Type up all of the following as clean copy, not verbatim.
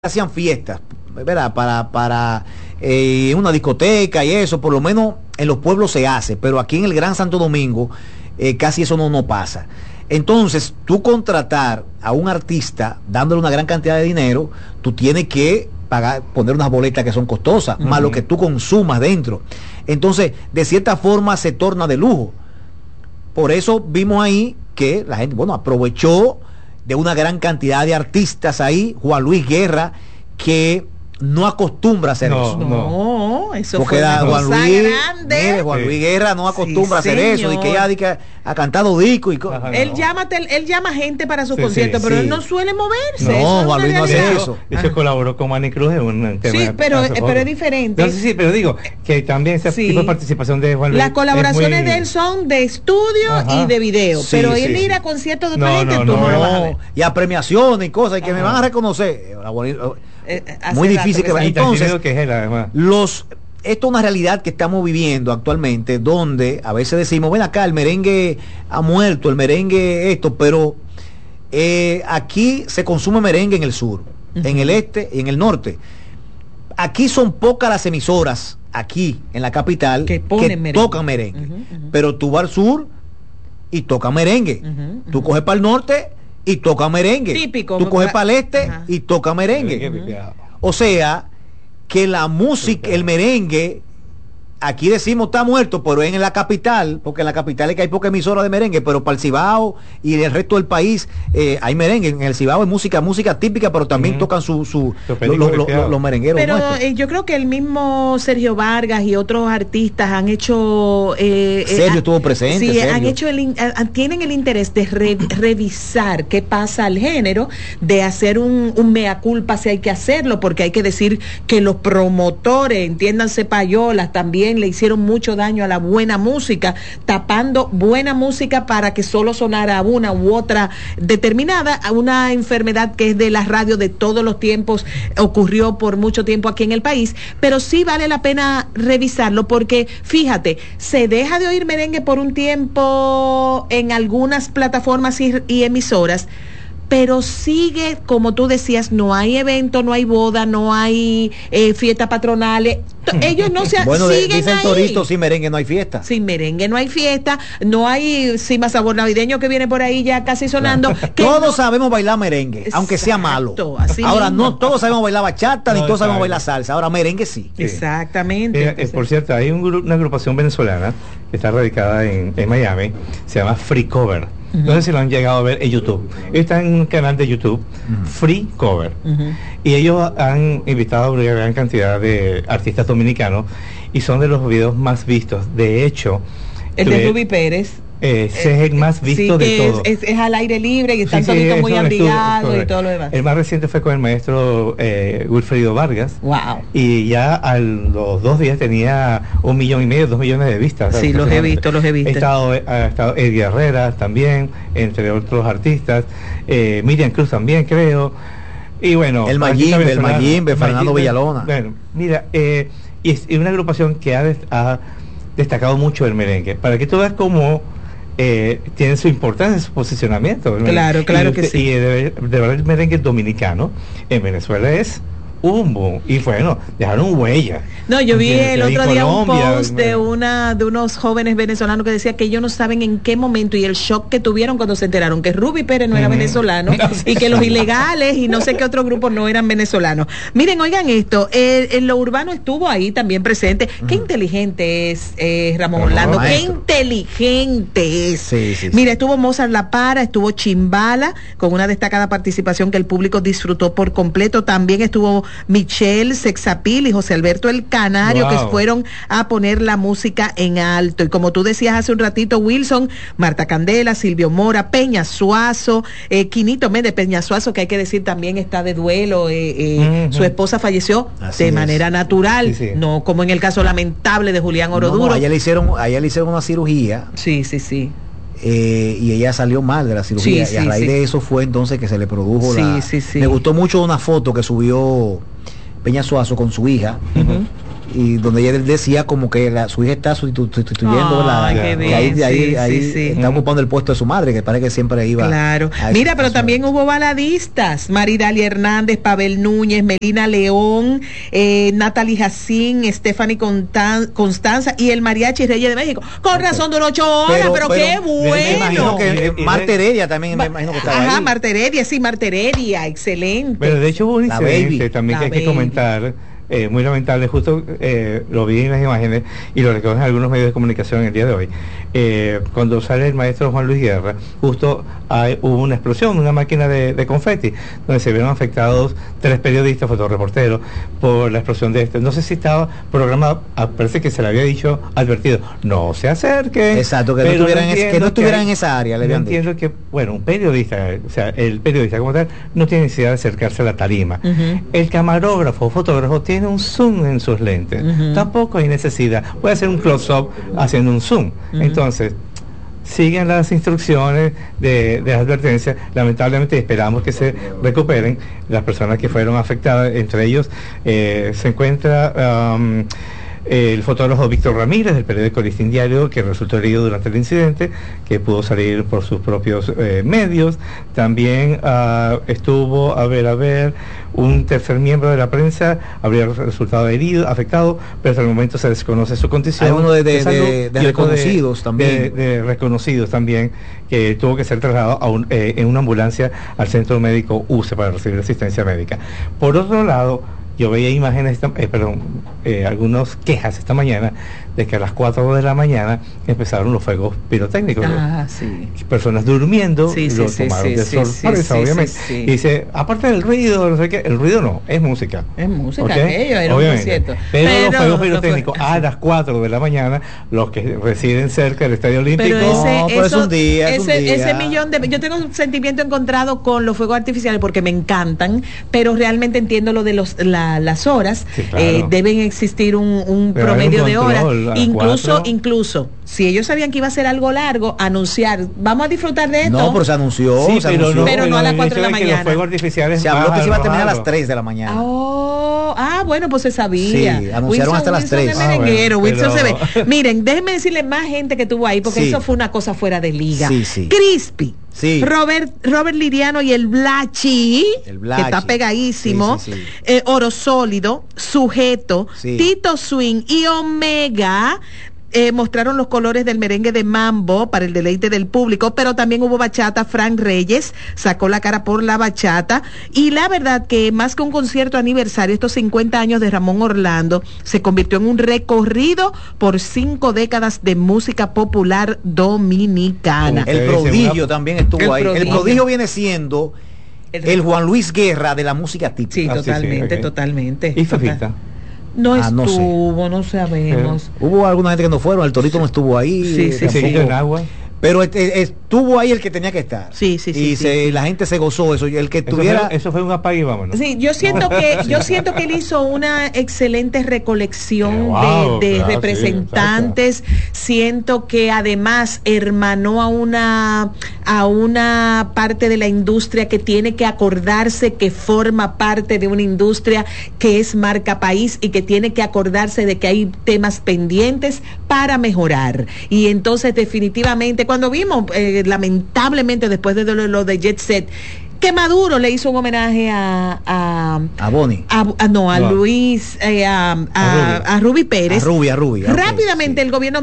hacían fiestas, ¿verdad? Para una discoteca y eso, por lo menos en los pueblos se hace, pero aquí en el Gran Santo Domingo casi eso no pasa. Entonces, tú contratar a un artista dándole una gran cantidad de dinero, tú tienes que pagar, poner unas boletas que son costosas, más lo que tú consumas dentro. Entonces, de cierta forma se torna de lujo. Por eso vimos ahí que la gente, bueno, aprovechó de una gran cantidad de artistas ahí, Juan Luis Guerra, que no acostumbra a hacer eso. No, eso porque fue una Juan cosa Luis, grande. Mire, Juan Luis Guerra no acostumbra a hacer eso, y que ella diga, ha cantado disco y cosas. Él llama gente para sus conciertos, pero él no suele moverse. No, Juan Luis no hace eso. De hecho, colaboró con Manny Cruz en un tema. Sí, pero es diferente. No, sí, pero digo que también ese tipo de participación de Juan Luis. Las colaboraciones de él son de estudio y de video, pero él ir a conciertos de otra gente, tú no lo vas a ver. Y a premiaciones y cosas, y que me van a reconocer. Muy difícil que entonces que es él, además. Esto es una realidad que estamos viviendo actualmente, donde a veces decimos, ven acá, el merengue ha muerto, el merengue esto, pero aquí se consume merengue en el sur, en el este y en el norte. Aquí son pocas las emisoras, aquí en la capital, que tocan merengue. Pero tú vas al sur y tocan merengue. Tú coges para el norte y toca merengue. Típico. Tú coges para el este y toca merengue. O sea, que la música, el merengue, aquí decimos está muerto, pero en la capital, porque en la capital es que hay poca emisora de merengue, pero para el Cibao y el resto del país hay merengue. En el Cibao es música típica, pero también tocan los merengueros. Pero yo creo que el mismo Sergio Vargas y otros artistas han hecho Sergio estuvo presente. Sí, Sergio. han hecho tienen el interés de revisar qué pasa al género, de hacer un mea culpa si hay que hacerlo, porque hay que decir que los promotores, entiéndanse payolas, también le hicieron mucho daño a la buena música, tapando buena música para que solo sonara una u otra determinada. Una enfermedad que es de la radio de todos los tiempos, ocurrió por mucho tiempo aquí en el país, pero sí vale la pena revisarlo, porque fíjate, se deja de oír merengue por un tiempo en algunas plataformas y emisoras, pero sigue, como tú decías, no hay evento, no hay boda, no hay fiestas patronales. Ellos no se bueno, siguen dice el ahí. Torito, sin merengue no hay fiesta. Sin merengue no hay fiesta, no hay Cima Sabor Navideño que viene por ahí ya casi sonando. Todos sabemos bailar merengue, aunque sea malo. Ahora mismo. No todos sabemos bailar bachata, ni todos sabemos bailar salsa. Ahora merengue sí. Exactamente. Por cierto, hay una agrupación venezolana que está radicada en Miami, se llama Free Cover. No sé si lo han llegado a ver en YouTube. Ellos están en un canal de YouTube, Free Cover. Y ellos han invitado a una gran cantidad de artistas dominicanos y son de los videos más vistos. De hecho, el de Ruby Pérez. Ese es el más visto de todos. Es al aire libre y están toditos muy abrigados y todo lo demás. El más reciente fue con el maestro Wilfrido Vargas. Wow. Y ya a los 2 días tenía 1,5 millones, 2 millones de vistas. Sí, los he visto. Ha estado Eddie Herrera también, entre otros artistas. Miriam Cruz también, creo. Y bueno, el Mayimbe, Fernando Villalona. Bueno, mira, y es una agrupación que ha destacado mucho el merengue. Para que tú veas cómo tiene su importancia, su posicionamiento. Claro que sí. Y de verdad el merengue dominicano en Venezuela es un boom. Y bueno, dejaron huella. No, yo vi el otro día un post de unos jóvenes venezolanos que decía que ellos no saben en qué momento y el shock que tuvieron cuando se enteraron que Ruby Pérez no era venezolano y que los ilegales y no sé qué otros grupos no eran venezolanos. Miren, oigan esto, en lo urbano estuvo ahí también presente. Qué inteligente es Ramón Orlando, qué inteligente es. Sí. Mira, estuvo Mozart La Para, estuvo Chimbala, con una destacada participación que el público disfrutó por completo. También estuvo Michelle Sexapil y José Alberto El Canario, que fueron a poner la música en alto. Y como tú decías hace un ratito, Wilson, Marta Candela, Silvio Mora, Peña Suazo, Quinito Méndez, Peña Suazo, que hay que decir también está de duelo. Su esposa falleció de manera natural, no como en el caso lamentable de Julián Oroduro. No, a ella le hicieron una cirugía. Sí. Y ella salió mal de la cirugía, y a raíz de eso fue entonces que se le produjo Me gustó mucho una foto que subió Peña Suazo con su hija, y donde ella decía como que su hija está sustituyendo está ocupando el puesto de su madre, que parece que siempre iba. Claro. Mira, pero también hubo baladistas: Maridalia Hernández, Pavel Núñez, Melina León, Natalie Jacín, Stephanie Constanza y el Mariachi Reyes de México. Con razón duró 8 horas, pero qué bueno. Me imagino que Marta Heredia también, me imagino que estaba ahí. Marta Heredia, excelente. Pero de hecho hubo un incidente también que hay que comentar, muy lamentable, justo lo vi en las imágenes y lo recogen algunos medios de comunicación el día de hoy. Cuando sale el maestro Juan Luis Guerra, justo hubo una explosión, una máquina de confeti, donde se vieron afectados 3 periodistas, fotoreporteros, por la explosión de no sé si estaba programado, parece que se le había dicho, advertido, no se acerquen. Exacto, que no estuvieran en esa área. Yo entiendo que, bueno, un periodista, o sea, el periodista como tal, no tiene necesidad de acercarse a la tarima. El camarógrafo, fotógrafo, tiene un zoom en sus lentes. Tampoco hay necesidad. Puede hacer un close-up haciendo un zoom. Entonces, siguen las instrucciones de advertencia. Lamentablemente esperamos que se recuperen las personas que fueron afectadas. Entre ellos se encuentra el fotógrafo Víctor Ramírez del periódico Listín Diario, que resultó herido durante el incidente, que pudo salir por sus propios medios. También estuvo, un tercer miembro de la prensa habría resultado herido, afectado, pero hasta el momento se desconoce su condición. Hay uno de reconocidos también. De reconocidos también, que tuvo que ser trasladado en una ambulancia al centro médico UCE para recibir asistencia médica. Por otro lado, yo veía imágenes, algunas quejas esta mañana de que a las 4 de la mañana empezaron los fuegos pirotécnicos. Personas durmiendo, lo tomaron de sorpresa, obviamente. Y dice, aparte del ruido, no sé qué, el ruido no, es música. Es música, aquello era un concierto. Pero los fuegos pirotécnicos a las 4 de la mañana, los que residen cerca del Estadio Olímpico. Pero es un día. Ese millón de... Yo tengo un sentimiento encontrado con los fuegos artificiales porque me encantan, pero realmente entiendo lo de las horas. Sí, claro. Deben existir un promedio de horas. Incluso, si ellos sabían que iba a ser algo largo, anunciar, vamos a disfrutar de esto. No, pero se anunció. Pero no a las 4 de la mañana. Los fuegos artificiales se habló que se iba a terminar a las 3 de la mañana. Bueno, pues se sabía. Sí, anunciaron hasta las 3. Wilson se ve. Miren, déjenme decirle más gente que tuvo ahí, porque eso fue una cosa fuera de liga. Crispy. Robert Liriano y el Blachi, que está pegadísimo. Oro Sólido, Sujeto, Tito Swing y Omega mostraron los colores del merengue de mambo para el deleite del público, pero también hubo bachata. Frank Reyes sacó la cara por la bachata, y la verdad que más que un concierto aniversario, estos 50 años de Ramón Orlando se convirtió en un recorrido por 5 décadas de música popular dominicana. El prodigio también estuvo ahí. El prodigio viene siendo el Juan Luis Guerra de la música típica. Sí, totalmente. ¿Y Fefita? No estuvo, no sabemos. Hubo alguna gente que no fueron, el Torito no estuvo ahí. Sí, en agua. Pero estuvo ahí el que tenía que estar. La gente se gozó eso. El que tuviera... Eso fue un apague y vámonos. Sí, yo siento que él hizo una excelente recolección de representantes. Siento que además hermanó a una parte de la industria que tiene que acordarse que forma parte de una industria que es marca país, y que tiene que acordarse de que hay temas pendientes para mejorar. Y entonces definitivamente, cuando vimos lamentablemente después de lo de Jet Set, que Maduro le hizo un homenaje a Boni, a Luis, a Ruby Pérez, a Ruby. Rápidamente el gobierno,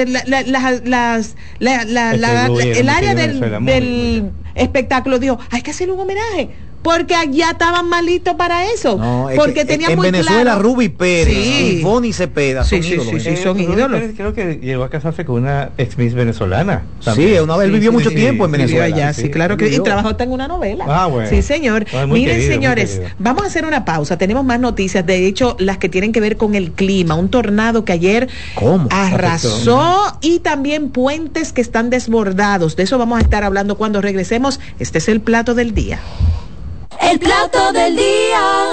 el área del espectáculo dijo, hay que hacerle un homenaje, porque allá estaban malitos para eso, porque tenían muy Venezuela claro. Ruby Pérez y Bonnie Cepeda son ídolos. Son ídolos. Creo que llegó a casarse con una ex Miss venezolana también. Sí, una vez vivió mucho tiempo en Venezuela. Claro que y trabajó hasta en una novela. Bueno. Sí, señor. Miren, señores, vamos a hacer una pausa. Tenemos más noticias, de hecho, las que tienen que ver con el clima. Un tornado que ayer arrasó, y también puentes que están desbordados. De eso vamos a estar hablando cuando regresemos. Este es el plato del día. El plato del día.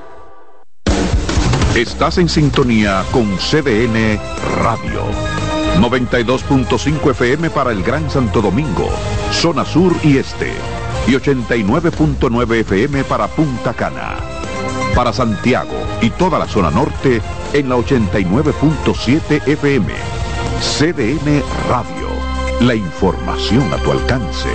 Estás en sintonía con CDN Radio. 92.5 FM para el Gran Santo Domingo, zona sur y este. Y 89.9 FM para Punta Cana. Para Santiago y toda la zona norte, en la 89.7 FM. CDN Radio. La información a tu alcance.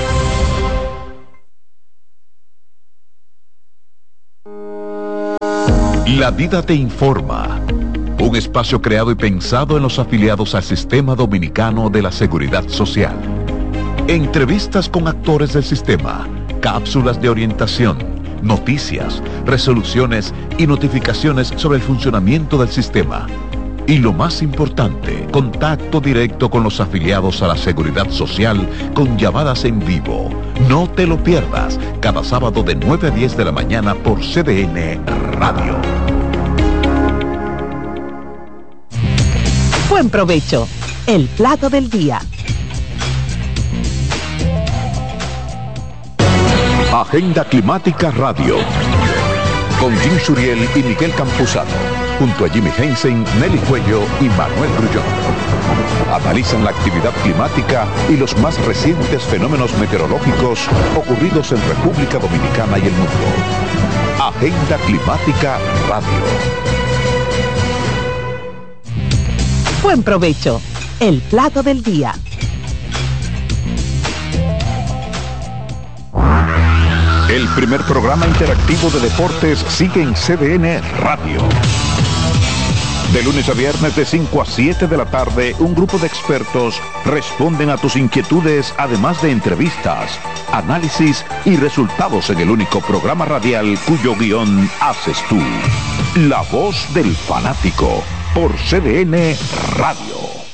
La Vida te informa. Un espacio creado y pensado en los afiliados al Sistema Dominicano de la Seguridad Social. Entrevistas con actores del sistema, cápsulas de orientación, noticias, resoluciones y notificaciones sobre el funcionamiento del sistema. Y lo más importante, contacto directo con los afiliados a la Seguridad Social con llamadas en vivo. No te lo pierdas, cada sábado de 9 a 10 de la mañana por CDN Radio. Buen provecho. El plato del día. Agenda Climática Radio. Con Jim Suriel y Miguel Campuzano. Junto a Jimmy Hensen, Nelly Cuello y Manuel Grullón. Analizan la actividad climática y los más recientes fenómenos meteorológicos ocurridos en República Dominicana y el mundo. Agenda Climática Radio. Buen provecho. El plato del día. El primer programa interactivo de deportes sigue en CDN Radio. De lunes a viernes de 5 a 7 de la tarde, un grupo de expertos responden a tus inquietudes, además de entrevistas, análisis y resultados en el único programa radial cuyo guión haces tú. La voz del fanático por CDN Radio.